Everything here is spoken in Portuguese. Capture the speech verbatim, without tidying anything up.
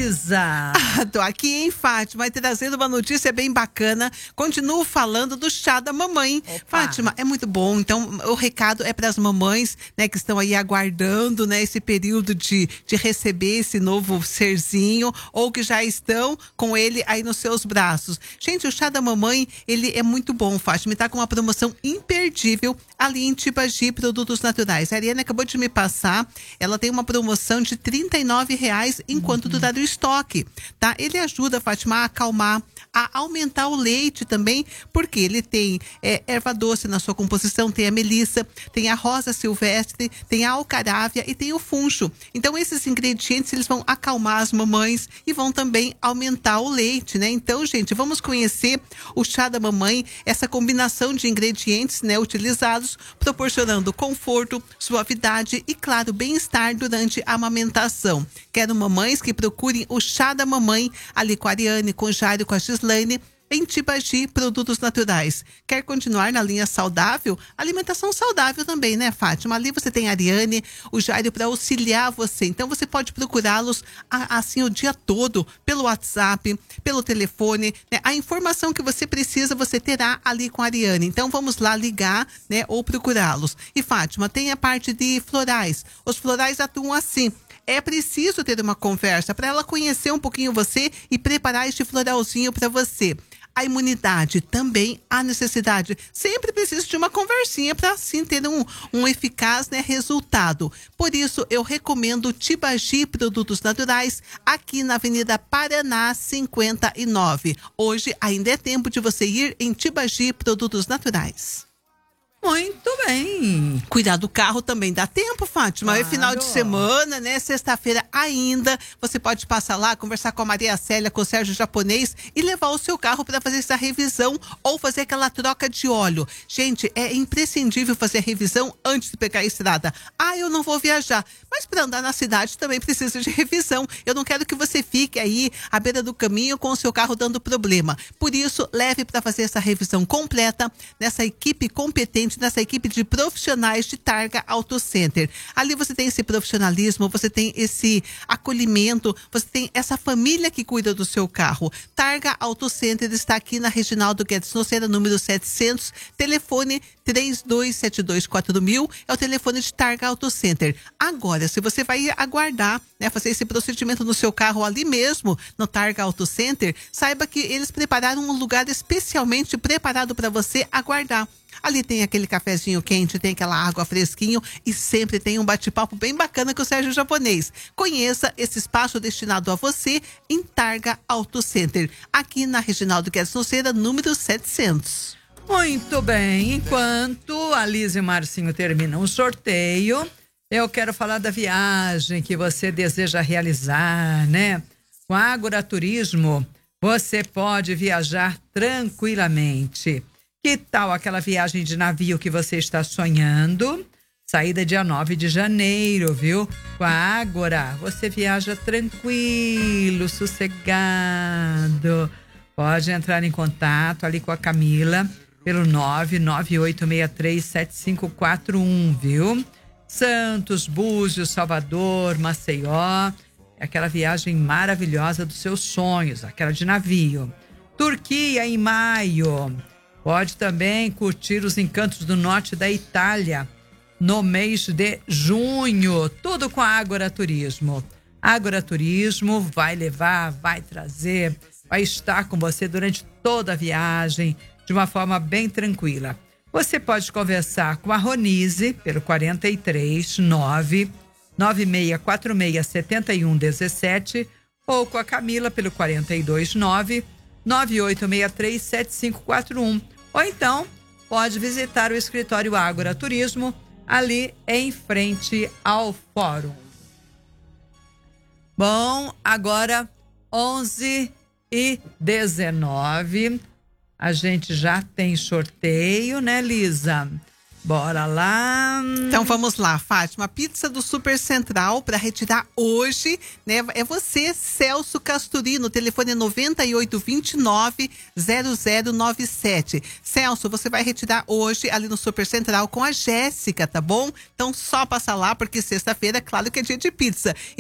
Lisa? Ah, tô aqui, hein, Fátima, e trazendo uma notícia bem bacana. Continuo falando do chá da mamãe. Opa. Fátima, é muito bom. Então, o recado é para as mamães, né, que estão aí aguardando, né, esse período de, de receber esse novo serzinho, ou que já estão com ele aí nos seus braços. Gente, o chá da mamãe, ele é muito bom, Fátima. Tá com uma promoção imperdível ali em Tibagi, Produtos Naturais. A Ariane acabou de me passar. Ela tem uma promoção de trinta e nove reais enquanto uhum. durar o estoque, tá? Ele ajuda, Fátima, a acalmar, a aumentar o leite também, porque ele tem é, erva doce na sua composição, tem a melissa, tem a rosa silvestre, tem a alcarávia e tem o funcho. Então, esses ingredientes, eles vão acalmar as mamães e vão também aumentar o leite, né? Então, gente, vamos conhecer o chá da mamãe, essa combinação de ingredientes, né, utilizados, proporcionando conforto, suavidade e, claro, bem-estar durante a amamentação. Quero mamães que procurem o chá da mamãe ali com a Ariane, com o Jário, com a Gislaine, em Tibagi, Produtos Naturais. Quer continuar na linha saudável? Alimentação saudável também, né, Fátima? Ali você tem a Ariane, o Jário para auxiliar você. Então você pode procurá-los assim o dia todo, pelo WhatsApp, pelo telefone, né? A informação que você precisa você terá ali com a Ariane. Então vamos lá ligar, né, ou procurá-los. E Fátima, tem a parte de florais. Os florais atuam assim. É preciso ter uma conversa para ela conhecer um pouquinho você e preparar este floralzinho para você. A imunidade também há necessidade. Sempre precisa de uma conversinha para assim ter um, um eficaz, né, resultado. Por isso, eu recomendo Tibagi Produtos Naturais aqui na Avenida Paraná cinquenta e nove. Hoje ainda é tempo de você ir em Tibagi Produtos Naturais. Muito bem. Cuidar do carro também dá tempo, Fátima. Claro. É final de semana, né? Sexta-feira ainda. Você pode passar lá, conversar com a Maria Célia, com o Sérgio Japonês e levar o seu carro para fazer essa revisão ou fazer aquela troca de óleo. Gente, é imprescindível fazer a revisão antes de pegar a estrada. Ah, eu não vou viajar. Mas para andar na cidade também precisa de revisão. Eu não quero que você fique aí à beira do caminho com o seu carro dando problema. Por isso, leve para fazer essa revisão completa nessa equipe competente, nessa equipe de profissionais de Targa Auto Center. Ali você tem esse profissionalismo, você tem esse acolhimento, você tem essa família que cuida do seu carro. Targa Auto Center está aqui na Reginaldo Guedes Noceira, número setecentos, telefone três dois sete dois quatro mil, é o telefone de Targa Auto Center. Agora, se você vai aguardar, né, fazer esse procedimento no seu carro ali mesmo, no Targa Auto Center, saiba que eles prepararam um lugar especialmente preparado para você aguardar. Ali tem aquele cafezinho quente, tem aquela água fresquinho e sempre tem um bate-papo bem bacana com o Sérgio Japonês. Conheça esse espaço destinado a você em Targa Auto Center, aqui na Reginaldo Guedes Noceira, número setecentos. Muito bem, enquanto a Liz e o Marcinho terminam o sorteio, eu quero falar da viagem que você deseja realizar, né? Com a Agroturismo, você pode viajar tranquilamente. Que tal aquela viagem de navio que você está sonhando? Saída dia nove de janeiro, viu? Com a Ágora, você viaja tranquilo, sossegado. Pode entrar em contato ali com a Camila pelo nove nove oito seis três sete cinco quatro um, viu? Santos, Búzios, Salvador, Maceió. É aquela viagem maravilhosa dos seus sonhos, aquela de navio. Turquia em maio. Pode também curtir os encantos do norte da Itália no mês de junho. Tudo com a Agroturismo. Agroturismo vai levar, vai trazer, vai estar com você durante toda a viagem de uma forma bem tranquila. Você pode conversar com a Ronise pelo quarenta e três nove nove seis quatro seis sete um um sete ou com a Camila pelo quarenta e dois nove nove oito seis três sete cinco quatro um. Ou então, pode visitar o escritório Agroturismo ali em frente ao fórum. Bom, agora onze e dezenove. A gente já tem sorteio, né, Lisa? Bora lá. Então vamos lá, Fátima. Pizza do Super Central para retirar hoje, né? É você, Celso Casturino. O telefone é nove oito dois nove zero zero nove sete. Celso, você vai retirar hoje ali no Super Central com a Jéssica, tá bom? Então só passar lá porque sexta-feira, claro que é dia de pizza.